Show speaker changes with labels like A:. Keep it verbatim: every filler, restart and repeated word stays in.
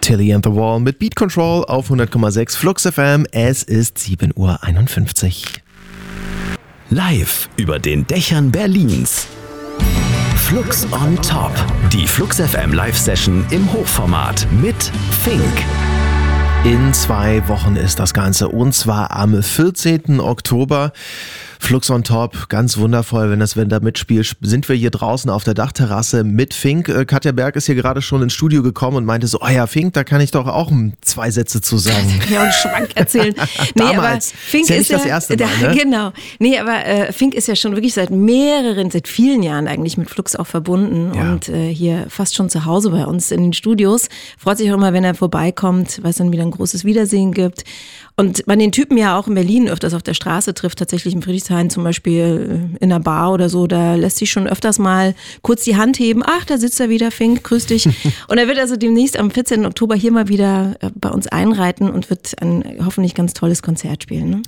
A: Tilly and the Wall mit Beat Control auf hundert Komma sechs Flux F M. Es ist sieben Uhr einundfünfzig.
B: Live über den Dächern Berlins. Flux on Top. Die Flux F M Live-Session im Hochformat mit Fink.
A: In zwei Wochen ist das Ganze und zwar am vierzehnten Oktober. Flux on Top, ganz wundervoll, wenn das Wetter mitspielt, sind wir hier draußen auf der Dachterrasse mit Fink. Katja Berg ist hier gerade schon ins Studio gekommen und meinte so, oh ja, Fink, da kann ich doch auch zwei Sätze zu sagen.
C: Ja, und Schwank erzählen. Nee,
A: Damals.
C: aber Fink
A: ist ja
C: ist
A: nicht
C: ja,
A: das erste Mal,
C: da,
A: ne?
C: Genau. Nee, aber äh, Fink ist ja schon wirklich seit mehreren, seit vielen Jahren eigentlich mit Flux auch verbunden
A: Ja.
C: und äh, hier fast schon zu Hause bei uns in den Studios. Freut sich auch immer, wenn er vorbeikommt, weil es dann wieder ein großes Wiedersehen gibt. Und man den Typen ja auch in Berlin öfters auf der Straße trifft, tatsächlich in Friedrichshain zum Beispiel in einer Bar oder so, da lässt sich schon öfters mal kurz die Hand heben. Ach, da sitzt er wieder, Fink, grüß dich. Und er wird also demnächst am vierzehnten Oktober hier mal wieder bei uns einreiten und wird ein hoffentlich ganz tolles Konzert spielen. Ne?